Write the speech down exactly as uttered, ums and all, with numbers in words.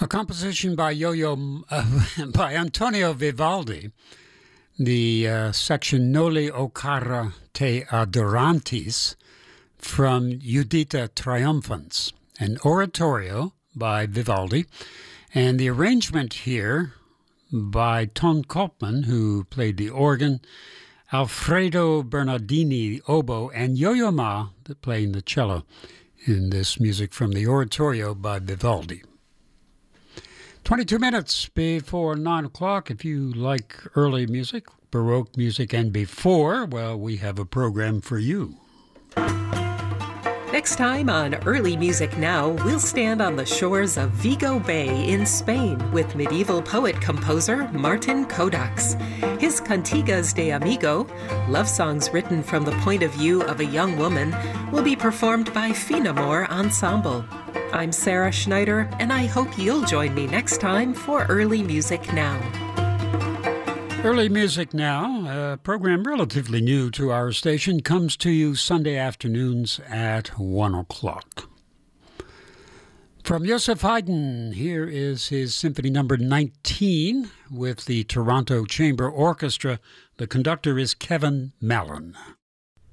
A composition by Yo-Yo, uh, by Antonio Vivaldi, the uh, section Noli Ocara te adorantis from Judita Triumphans, an oratorio by Vivaldi, and the arrangement here by Ton Kopman, who played the organ, Alfredo Bernardini, oboe, and Yo-Yo Ma, playing the cello in this music from the oratorio by Vivaldi. twenty-two minutes before nine o'clock. If you like early music, Baroque music, and before, well, we have a program for you. Next time on Early Music Now, we'll stand on the shores of Vigo Bay in Spain with medieval poet-composer Martin Codax. His Cantigas de Amigo, love songs written from the point of view of a young woman, will be performed by Finamore Ensemble. I'm Sarah Schneider, and I hope you'll join me next time for Early Music Now. Early Music Now, a program relatively new to our station, comes to you Sunday afternoons at one o'clock. From Joseph Haydn, here is his Symphony Number nineteen with the Toronto Chamber Orchestra. The conductor is Kevin Mallon.